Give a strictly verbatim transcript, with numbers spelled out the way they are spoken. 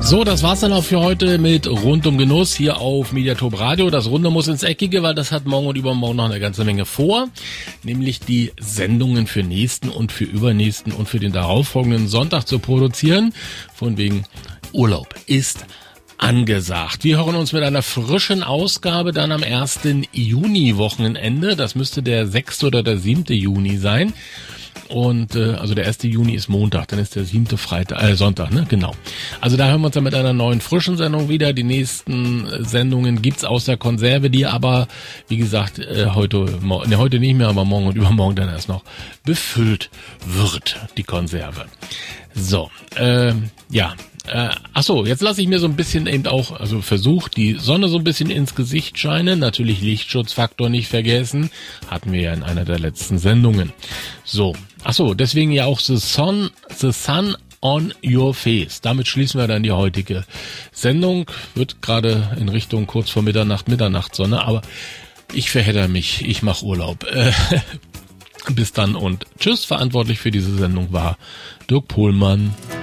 So, das war's dann auch für heute mit Rund um Genuss hier auf Mediatop Radio. Das Runde muss ins Eckige, weil das hat morgen und übermorgen noch eine ganze Menge vor. Nämlich die Sendungen für nächsten und für übernächsten und für den darauffolgenden Sonntag zu produzieren. Von wegen Urlaub ist angesagt. Wir hören uns mit einer frischen Ausgabe dann am ersten Juni-Wochenende. Das müsste der sechste oder der siebte Juni sein. Und äh, also der erste Juni ist Montag, dann ist der siebte Freitag, äh, Sonntag, ne? Genau. Also da hören wir uns dann mit einer neuen frischen Sendung wieder. Die nächsten Sendungen gibt's aus der Konserve, die aber, wie gesagt, äh, heute, ne, heute nicht mehr, aber morgen und übermorgen dann erst noch befüllt wird, die Konserve. So, äh, ja. Äh, ach so, jetzt lasse ich mir so ein bisschen eben auch, also versucht, die Sonne so ein bisschen ins Gesicht scheinen. Natürlich Lichtschutzfaktor nicht vergessen. Hatten wir ja in einer der letzten Sendungen. So, ach so, deswegen ja auch The Sun, The Sun on Your Face. Damit schließen wir dann die heutige Sendung. Wird gerade in Richtung kurz vor Mitternacht, Mitternachtssonne, aber ich verhedder mich, ich mache Urlaub. Äh, bis dann und tschüss. Verantwortlich für diese Sendung war Dirk Pohlmann.